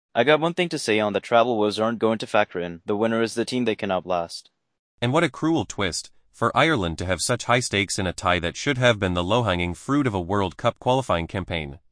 I got one thing to say on that travel woes aren't going to factor in. The winner is the team they can outlast. And what a cruel twist, for Ireland to have such high stakes in a tie that should have been the low-hanging fruit of a World Cup qualifying campaign.